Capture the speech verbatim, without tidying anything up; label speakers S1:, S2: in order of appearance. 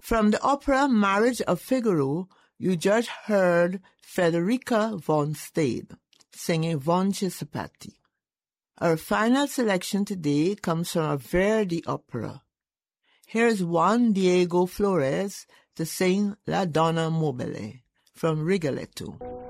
S1: From the opera Marriage of Figaro, you just heard Federica von Stade singing Von Chisipati. Our final selection today comes from a Verdi opera. Here's Juan Diego Flores to sing La Donna Mobile from Rigoletto.